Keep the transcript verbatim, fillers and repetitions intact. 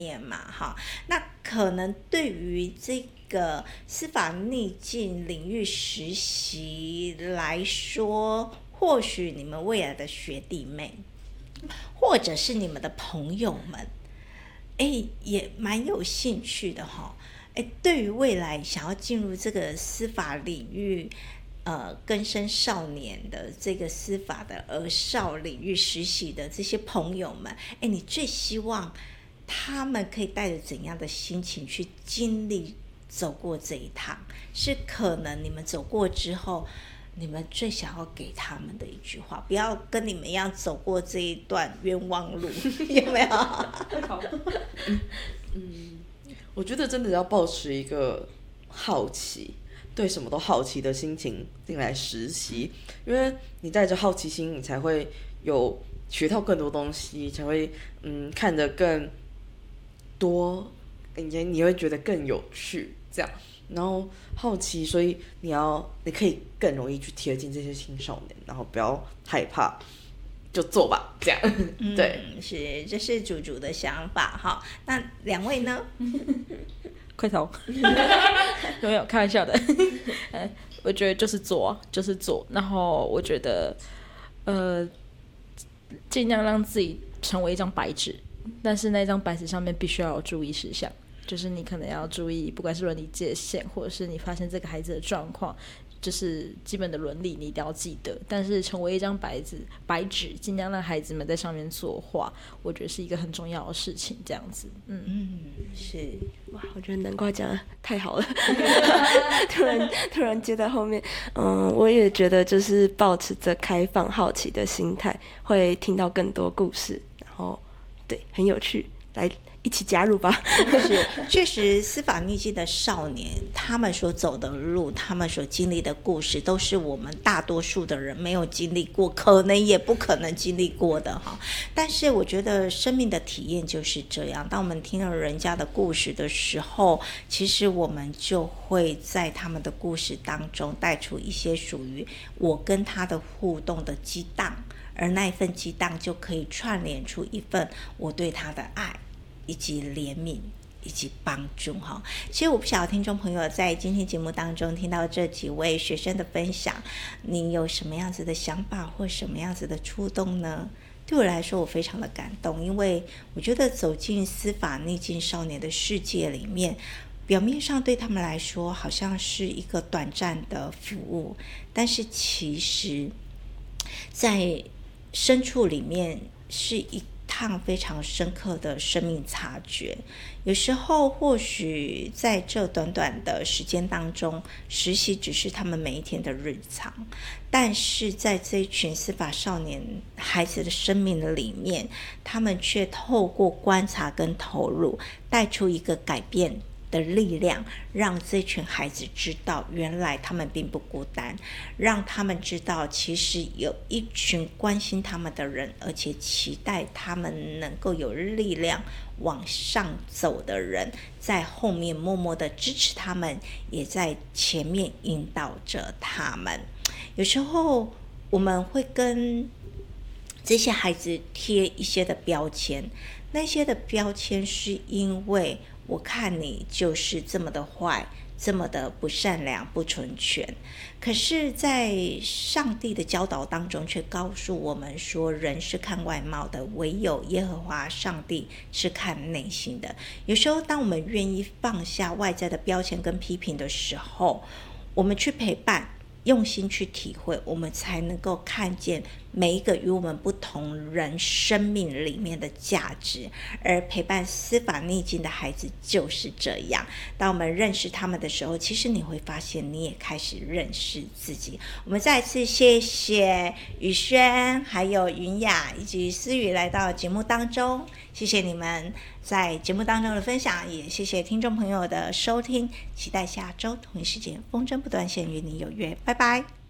面嘛，哈，那可能对于这个司法逆境领域实习来说，或许你们未来的学弟妹，或者是你们的朋友们，哎，也蛮有兴趣的哈。哎，对于未来想要进入这个司法领域，呃，更生少年的这个司法的儿少领域实习的这些朋友们，哎，你最希望他们可以带着怎样的心情去经历走过这一趟？是可能你们走过之后，你们最想要给他们的一句话，不要跟你们一样走过这一段冤枉路，有没有？ 好，嗯，我觉得真的要保持一个好奇，对什么都好奇的心情进来实习，因为你带着好奇心，你才会有学到更多东西，才会嗯看得更多，你你会觉得更有趣，这样。然后好奇，所以你要你可以更容易去贴近这些青少年，然后不要害怕，就做吧，这样。 嗯， 对， 是，这是主主的想法哈。那两位呢？ 快投，没有开玩笑的。我觉得就是做，就是做。然后我觉得，呃，尽量让自己成为一张白纸，但是那张白纸上面必须要有注意事项。就是你可能要注意，不管是伦理界限，或者是你发现这个孩子的状况，就是基本的伦理你一定要记得。但是成为一张白纸，白纸尽量让孩子们在上面作画，我觉得是一个很重要的事情。这样子，嗯嗯，是哇，我觉得南瓜讲的太好了，突然突然接在后面，嗯，我也觉得就是抱持着开放好奇的心态，会听到更多故事，然后对，很有趣，来。一起加入吧。 是，确实，司法逆境的少年，他们所走的路，他们所经历的故事，都是我们大多数的人没有经历过，可能也不可能经历过的哈。但是我觉得生命的体验就是这样，当我们听了人家的故事的时候，其实我们就会在他们的故事当中带出一些属于我跟他的互动的激荡，而那一份激荡就可以串联出一份我对他的爱，以及怜悯，以及帮助哈。其实我不晓得听众朋友在今天节目当中听到这几位学生的分享，你有什么样子的想法或什么样子的触动呢？对我来说，我非常的感动，因为我觉得走进司法逆境少年的世界里面，表面上对他们来说好像是一个短暂的服务，但是其实在深处里面是一趟非常深刻的生命察觉。有时候或许在这短短的时间当中，实习只是他们每一天的日常，但是在这一群司法少年孩子的生命里面，他们却透过观察跟投入，带出一个改变的力量，让这群孩子知道原来他们并不孤单，让他们知道其实有一群关心他们的人，而且期待他们能够有力量往上走的人，在后面默默的支持他们，也在前面引导着他们。有时候我们会跟这些孩子贴一些的标签，那些的标签是因为我看你就是这么的坏，这么的不善良、不纯全。可是在上帝的教导当中却告诉我们说，人是看外貌的，唯有耶和华上帝是看内心的。有时候当我们愿意放下外在的标签跟批评的时候，我们去陪伴，用心去体会，我们才能够看见每一个与我们不同人生命里面的价值。而陪伴司法逆境的孩子就是这样，当我们认识他们的时候，其实你会发现你也开始认识自己。我们再次谢谢宇轩还有云雅以及思雨来到节目当中，谢谢你们在节目当中的分享，也谢谢听众朋友的收听，期待下周同一时间风筝不断线与你有约，拜拜。